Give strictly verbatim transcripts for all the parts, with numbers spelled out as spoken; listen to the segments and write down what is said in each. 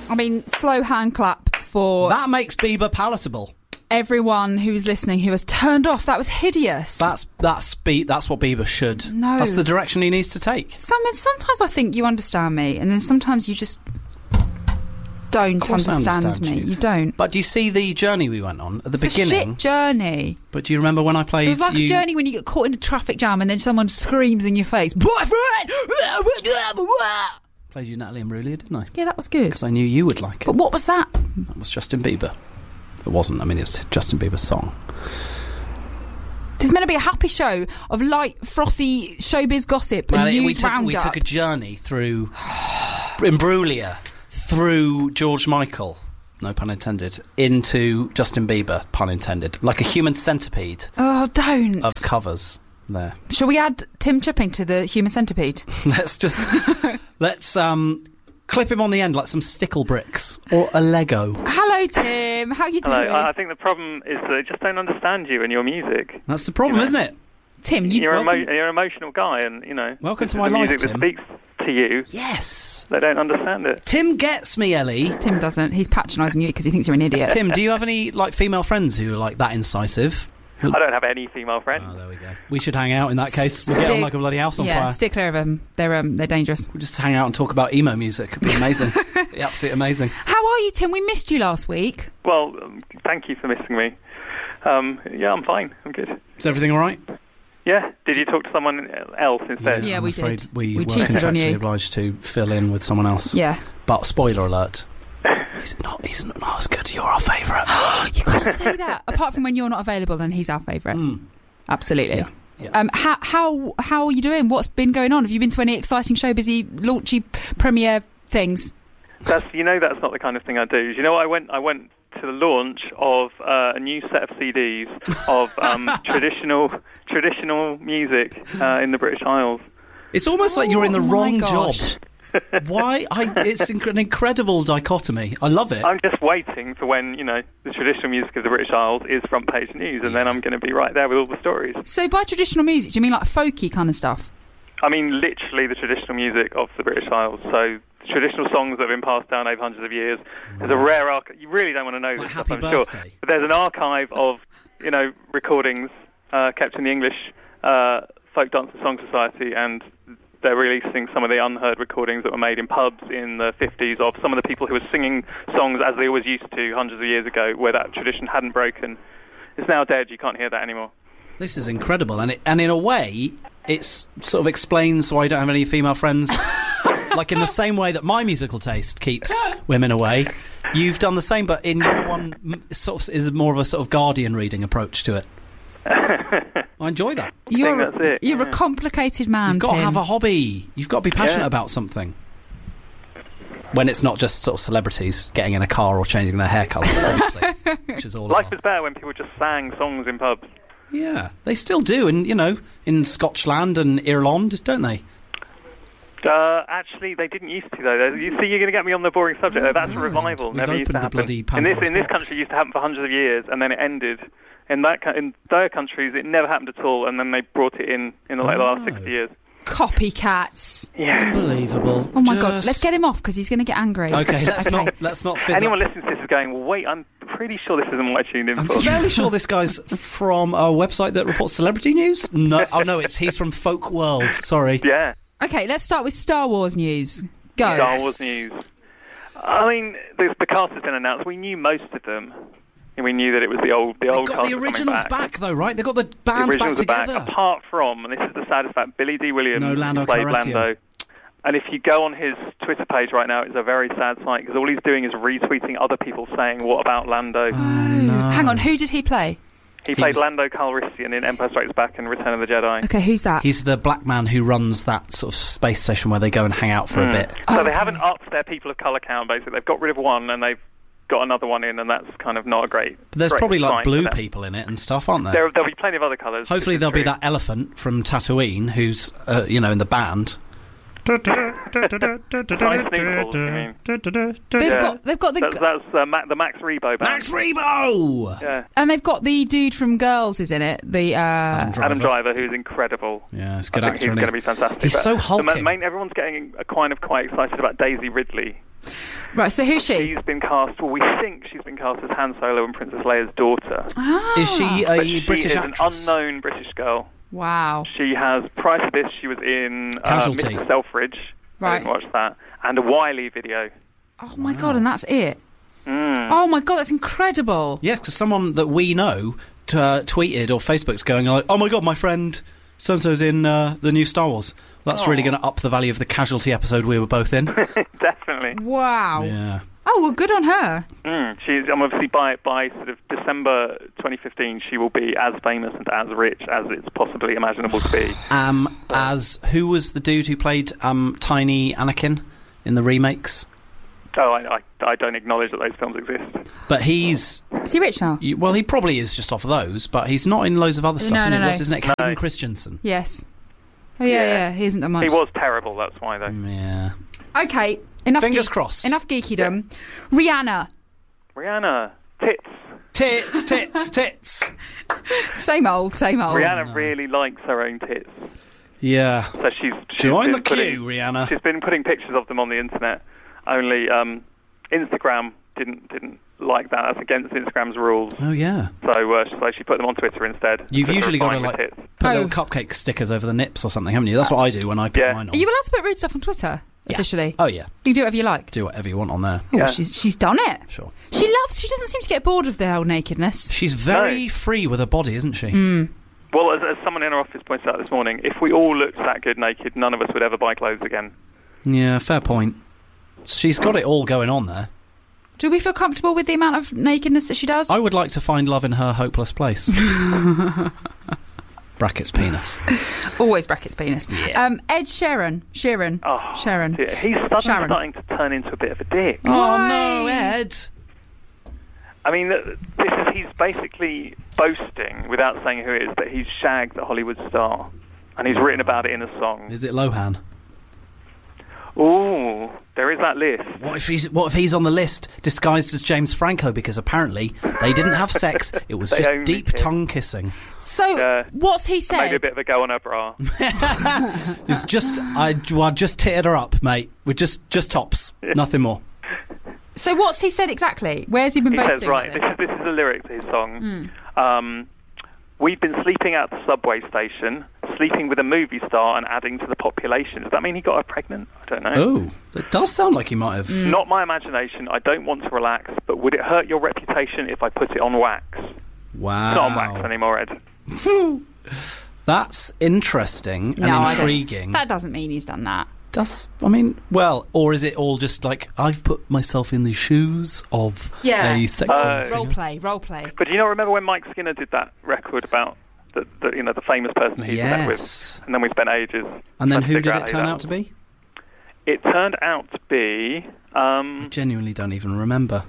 I mean, slow hand clap for... That makes Bieber palatable. Everyone who's listening who has turned off. That was hideous. That's that's Be- that's what Bieber should. No. That's the direction he needs to take. Some, sometimes I think you understand me, and then sometimes you just don't Of course I understand, understand me. you. You don't. But do you see the journey we went on at the It's beginning? a shit journey. But do you remember when I played It was like you... a journey when you get caught in a traffic jam and then someone screams in your face, boyfriend! Played you Natalie Imbruglia, didn't I? Yeah, that was good. Because I knew you would like it. But what was that? That was Justin Bieber. It wasn't. I mean, it was Justin Bieber's song. There's meant to be a happy show of light, frothy showbiz gossip and Well, news we took, roundup. we took a journey through Imbruglia, through George Michael, no pun intended, into Justin Bieber, pun intended. Like a human centipede Oh, don't. of covers there. Shall we add Tim Chipping to the human centipede? Let's just... let's um, clip him on the end like some stickle bricks or a Lego. Hello, Tim. How you doing? Hello. I think the problem is that they just don't understand you and your music. That's the problem, You know. isn't it? Tim, you... You're, emo- welcome- you're an emotional guy, and you know. Welcome this to is my the life, music Tim. that speaks to you. Yes. They don't understand it. Tim gets me, Ellie. Tim doesn't. He's patronising you because he thinks you're an idiot. Tim, do you have any like female friends who are like that incisive? I don't have any female friends. Oh, there we go. We should hang out in that case. We'll get on Stick- like a bloody house on yeah, fire. stay clear of them. They're um, they're dangerous. We'll just hang out and talk about emo music. It'd be amazing. It'd be absolutely amazing. How are you, Tim? We missed you last week. Well, um, thank you for missing me. Um, yeah, I'm fine. I'm good. Is everything all right? Yeah. Did you talk to someone else instead? Yeah, I'm we afraid did. We, We were cheated on contractually you. obliged to fill in with someone else. Yeah. But spoiler alert, he's not. He's not as good. You're our favourite. You can't say that. Apart from when you're not available and he's our favourite. Mm. Absolutely. Yeah. Yeah. Um, how how how are you doing? What's been going on? Have you been to any exciting show busy, launchy, premiere things? That's you know that's not the kind of thing I do. You know, I went I went to the launch of uh, a new set of C Ds of um, traditional traditional music uh, in the British Isles. It's almost like you're in the Oh, my wrong gosh. job. Why? I, it's inc- an incredible dichotomy. I love it. I'm just waiting for when, you know, the traditional music of the British Isles is front page news, and then I'm going to be right there with all the stories. So by traditional music, do you mean like folky kind of stuff? I mean, literally the traditional music of the British Isles. So traditional songs that have been passed down over hundreds of years. There's a rare archive. You really don't want to know Like this Happy stuff, I'm sure. Birthday. But there's an archive of, you know, recordings uh, kept in the English uh, Folk Dance and Song Society, and they're releasing some of the unheard recordings that were made in pubs in the fifties of some of the people who were singing songs as they always used to hundreds of years ago, where that tradition hadn't broken. It's now dead. You can't hear that anymore. This is incredible, and it, and in a way, it's sort of explains why I don't have any female friends. Like in the same way that my musical taste keeps women away, you've done the same, but in your one m- sort of is more of a sort of Guardian reading approach to it. I enjoy that. You're that's it, you're yeah. a complicated man, You've got Tim. to have a hobby. You've got to be passionate Yeah. about something. When it's not just sort of celebrities getting in a car or changing their hair colour, obviously, which is all. Life about. was better when people just sang songs in pubs. Yeah, they still do, and you know, in Scotland and Ireland, don't they? Uh, actually, they didn't used to, though. You see, you're going to get me on the boring subject. Oh, That's a God. revival. We've Never used opened to the happen. bloody In this, Pandora's in this box. country, it used to happen for hundreds of years, and then it ended. In that, co- in their countries, it never happened at all, and then they brought it in in the, like, the last Oh. sixty years. Copycats. Yeah. Unbelievable. Oh my god, Just- let's get him off because he's going to get angry. Okay, let's Okay. not let's not fizz Anyone up. listening to this is going, well, wait, I'm pretty sure this isn't what I tuned in I'm for. fairly sure this guy's from a website that reports celebrity news. No, oh no, it's he's from Folk World. Sorry. Yeah. Okay, let's start with Star Wars news. Go. Star Wars news. I mean, the, the cast has been announced. We knew most of them. And we knew that it was the old, the They've old got cast the were coming originals back. back. though, right? They got the The band back originals are back, together. apart from, and this is the saddest fact, Billy D. Williams No Lando played Calrissian. Lando. And if you go on his Twitter page right now, it's a very sad sight, because all he's doing is retweeting other people saying, what about Lando? Oh, no. Hang on, who did he play? he, he played was- Lando Calrissian in Empire Strikes Back and Return of the Jedi. Okay, who's that? He's the black man who runs that sort of space station where they go and hang out for a Mm. bit. So Oh, they okay. haven't upped their people of colour count, basically. They've got rid of one, and they've got another one in, and that's kind of not a great... But there's great probably like sign for blue them. people in it and stuff, aren't there? There, there'll be plenty of other colours. Hopefully to there'll be disagree. that elephant from Tatooine who's, uh, you know, in the band. Nice Snooples, you mean? They've Yeah. got they've got the That's, that's uh, Ma- the Max Rebo band. Max Rebo! Yeah. and they've got the dude from Girls is in it. The uh Adam Adam Driver, who's incredible. Yeah, he's a good I think actor. he's isn't going to he? be fantastic. He's But so the hulking. ma- main, everyone's getting uh, kind of quite excited about Daisy Ridley, Right, so who's she? She's been cast, well, we think she's been cast as Han Solo and Princess Leia's daughter. Ah. Is she a But she British is actress? an unknown British girl. Wow. She has, prior to this, she was in uh, Casualty. Mister Selfridge. I Right. didn't watch that. And a Wiley video. Oh, my God, and that's it? Mm. Oh, my God, that's incredible. Yeah, because someone that we know t- uh, tweeted or Facebook's going like, oh my God, my friend so-and-so's in uh, the new Star Wars. That's Oh. really going to up the value of the Casualty episode we were both in. Definitely. Wow. Yeah. Oh, well, good on her. Mm. She's um, obviously by by sort of December twenty fifteen, she will be as famous and as rich as it's possibly imaginable to be. Um, as who was the dude who played um, Tiny Anakin in the remakes? Oh, I, I, I don't acknowledge that those films exist. But he's Is he rich now? you- well, he probably is just off of those, but he's not in loads of other stuff. No, isn't no, he? no. What's his name? No. Hayden Christensen. Yes. Oh, yeah, Yeah. yeah, he isn't that much. He was terrible, that's why, though. Yeah. Okay, enough Fingers geek- crossed. Enough geekydom. Rihanna. Rihanna, tits. Tits, tits, tits. Same old, same old. Rihanna really likes her own tits. Yeah. So she's, she's Join been the queue, putting, Rihanna. She's been putting pictures of them on the internet. Only um, Instagram didn't didn't like that. That's against Instagram's rules. Oh yeah. So, uh, so she put them on Twitter instead. You've Twitter usually got to fine with like tits. put Oh. little cupcake stickers over the nips or something, haven't you? That's what I do when I put Yeah. mine on. Are you allowed to put rude stuff on Twitter, Yeah. officially? Oh yeah. You can do whatever you like. Do whatever you want on there. Oh, Yeah. she's, she's done it. Sure. She loves, she doesn't seem to get bored of the whole nakedness. She's very No. free with her body, isn't she? Mm. Well, as, as someone in our office pointed out this morning, if we all looked that good naked, none of us would ever buy clothes again. Yeah, fair point. She's got it all going on there. Do we feel comfortable with the amount of nakedness that she does? I would like to find love in her hopeless place. Brackets penis. Always brackets penis. Yeah. Um, Ed Sheeran. Sheeran. Oh, Sharon. dear. He's suddenly Sharon. starting to turn into a bit of a dick. Oh Why? no, Ed. I mean, th- this is he's basically boasting, without saying who it is, that he's shagged a Hollywood star, and he's written about it in a song. Is it Lohan? Ooh, there is that list. What if he's what if he's on the list disguised as James Franco because apparently they didn't have sex, it was They just only deep kissed. tongue kissing. So, Yeah. what's he Maybe a said? bit of a go on her bra. It was just I, well, I just titted her up, mate. With just just tops, nothing more. So, what's he said exactly? Where's he been He boasting says, right, about this this? is, this is a lyric to his song. Hmm. Um, we've been sleeping at the subway station, sleeping with a movie star and adding to the population. Does that mean he got her pregnant? I don't know. Oh, it does sound like he might have. Hmm. Not my imagination. I don't want to relax, but would it hurt your reputation if I put it on wax? Wow. It's not on wax anymore, Ed. That's interesting and No, I don't- intriguing. That doesn't mean he's done that. Does I mean, well, or is it all just like I've put myself in the shoes of Yeah. a sexy Uh, singer? Role play, role play. But do you not remember when Mike Skinner did that record about the, the you know the famous person he met with? Yes. And then we spent ages. And then trying to who figure did out it who turn that out to was. be? It turned out to be um, I genuinely don't even remember.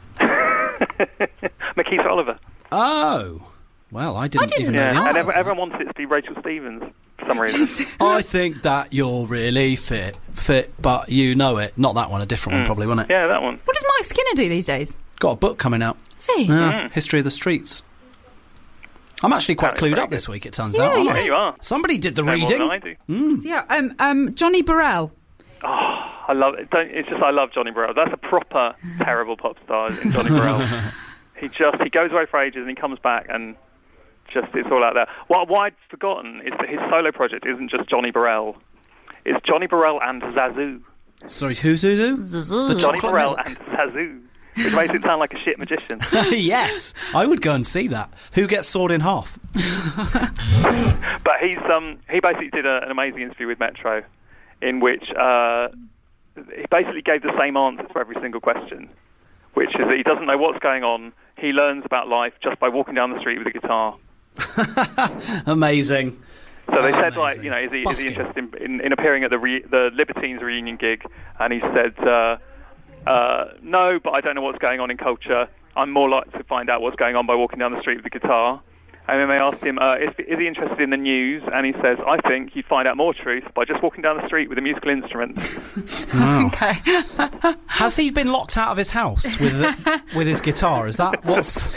Makita Oliver. Oh, well, I didn't, didn't even know know. Yeah, the and answer every, to everyone wanted it to be Rachel Stevens for some reason. that. I think that you're really fit, fit, but you know it. Not that one, a different one, probably, wasn't it? Yeah, that one. What does Mike Skinner do these days? Got a book coming out. Is he? Yeah, Mm. History of the Streets. I'm actually quite Apparently clued very up this week. It turns Yeah, out. aren't yeah. I? There you are. Somebody did the No more than reading. I do. Yeah. Um. Um. Johnny Burrell. Oh, I love it. Don't, it's just I love Johnny Burrell. That's a proper terrible pop star in Johnny Burrell. He just he goes away for ages and he comes back and just it's all out there. What, what I'd forgotten is that his solo project isn't just Johnny Burrell. It's Johnny Burrell and Zazu. Sorry, who's who's who? The Johnny chocolate Burrell milk. and Zazu. Which makes it sound like a shit magician. Yes, I would go and see that. Who gets sawed in half? But he's um he basically did a, an amazing interview with Metro, in which uh, he basically gave the same answer to every single question, which is that he doesn't know what's going on. He learns about life just by walking down the street with a guitar. Amazing. So they Oh, said, like, amazing. you know, is he, is Busking. he interested in, in, in appearing at the re- the Libertines reunion gig? And he said, uh, uh, no, but I don't know what's going on in culture. I'm more likely to find out what's going on by walking down the street with a guitar. And then they asked him, uh, is, is he interested in the news? And he says, I think you'd find out more truth by just walking down the street with a musical instrument. Wow. Okay. Has he been locked out of his house with with his guitar? Is that what's?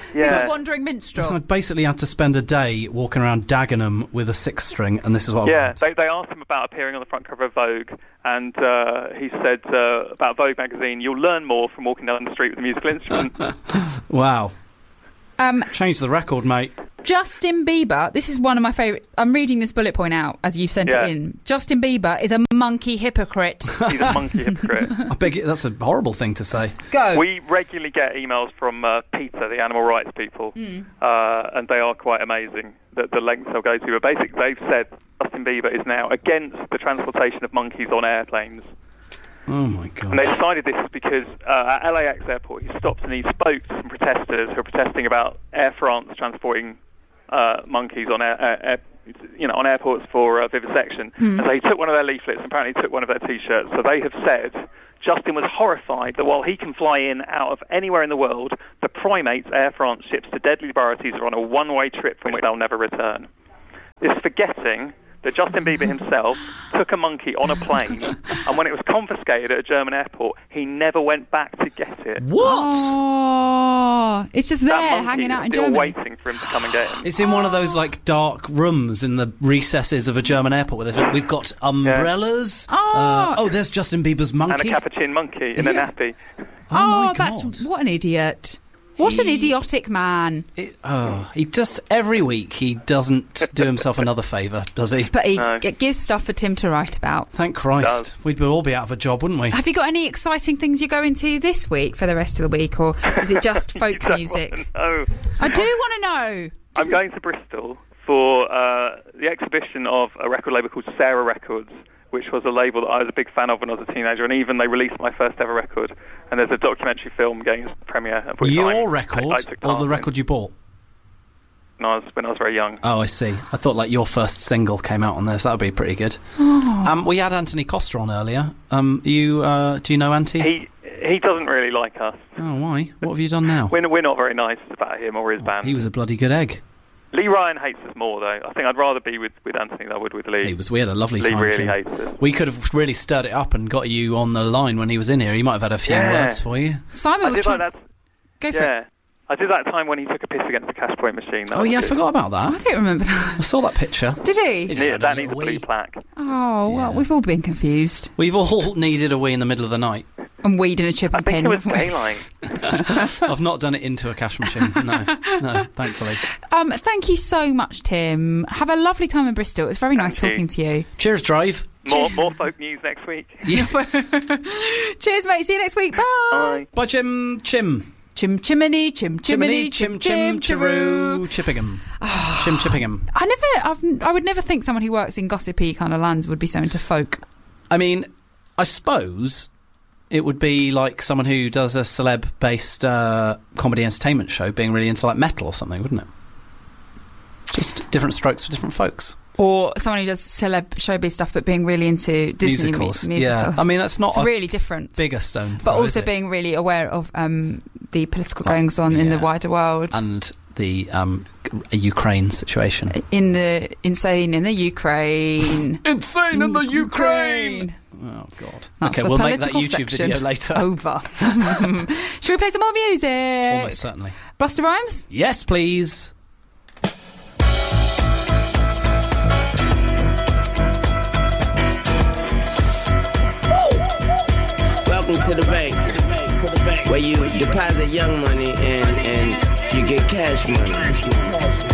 He's Yeah. a wandering minstrel. So I basically had to spend a day walking around Dagenham with a six string, and this is what I Yeah, want. they, they asked him about appearing on the front cover of Vogue, and uh, he said uh, about Vogue magazine, you'll learn more from walking down the street with a musical instrument. Wow. Um, Change the record, mate. Justin Bieber, this is one of my favourite. I'm reading this bullet point out as you've sent Yeah. it in. Justin Bieber is a monkey hypocrite. He's a monkey hypocrite. I beg you, that's a horrible thing to say. Go. We regularly get emails from uh, PETA, the animal rights people, Mm. uh, and they are quite amazing, the, the lengths they'll go to. But basically, they've said Justin Bieber is now against the transportation of monkeys on airplanes. Oh, my God. And they decided this because uh, at L A X airport, he stopped and he spoke to some protesters who are protesting about Air France transporting uh, monkeys on air, air, air, you know, on airports for uh, vivisection. Mm. And so he took one of their leaflets and apparently took one of their T-shirts. So they have said Justin was horrified that while he can fly in out of anywhere in the world, the primates Air France ships to deadly laboratories are on a one-way trip from which they'll never return. It's forgetting that Justin Bieber himself took a monkey on a plane, and when it was confiscated at a German airport, he never went back to get it. What? Oh, it's just there, That monkey hanging out is in still Germany. waiting for him to come and get him. It's in one of those, like, dark rooms in the recesses of a German airport where they've- we've got umbrellas. Oh. Uh, oh, there's Justin Bieber's And a monkey. capuchin monkey in a Yeah. nappy. Oh, Oh, my God. that's what an idiot. What an He- idiotic man. It, oh, he just, every week, he doesn't do himself another favour, does he? But he No. g- gives stuff for Tim to write about. Thank Christ. Does. We'd all be out of a job, wouldn't we? Have you got any exciting things you're going to this week for the rest of the week, or is it just You folk don't music? wanna know. I do want to know. I'm going to Bristol for uh, the exhibition of a record label called Sarah Records, which was a label that I was a big fan of when I was a teenager, and even they released my first ever record. And there's a documentary film getting its premiere. Of which Your I, record, I, I took or part the in record you bought? when I was when I was very young. Oh, I see. I thought, like, your first single came out on this. That would be pretty good. Um, we had Anthony Costa on earlier. Um, you, uh, do you know Anty? He he doesn't really like us. Oh, why? What have you done now? We're we're not very nice about him or his band. He was a bloody good egg. Lee Ryan hates us more, though. I think I'd rather be with, with Anthony than I would with Lee. He was. We had a lovely Lee time. really Jim. hates us. We could have really stirred it up and got you on the line when he was in here. He might have had a few Yeah. words for you. Simon I was did trying. like that. Go for Yeah. it. I did that time when he took a piss against the cash point machine. That Oh, was yeah, I good. forgot about I that. don't remember that. I saw that picture. Did he? He just Yeah, had a that needs a little blue wee. plaque. Oh, well, Yeah. we've all been confused. We've all needed a wee in the middle of the night. And weed in a chip I and think pin. it was haven't we? daylight. I've not done it into a cash machine. No, no, thankfully. Um, thank you so much, Tim. Have a lovely time in Bristol. It's very nice Thank you. talking to you. Cheers, Drive. More more folk news next week. Yeah. Cheers, mate. See you next week. Bye. Bye. Bye, Jim. Chim. Chim chimney, chim chimney, chim, chim, chiroo. Chippingham. Chim, Chippingham. I never, I've, I would never think someone who works in gossipy kind of lands would be so into folk. I mean, I suppose it would be like someone who does a celeb-based uh, comedy entertainment show being really into like metal or something, wouldn't it? Just different strokes for different folks. Or someone who does celeb showbiz stuff but being really into Disney musicals. mu- musicals. Yeah, I mean that's not it's a really different. bigger stone, but throw, also is it? being really aware of um, the political Like, goings on in the yeah. wider world. and the um, Ukraine situation. in the insane in the Ukraine. Insane in the Ukraine. Oh God. That's Okay, the we'll make that political YouTube section. video later. Over. Should we play some more music? Almost certainly. Buster Rhymes? Yes, please. Welcome to the bank, where you deposit young money and, and you get cash money.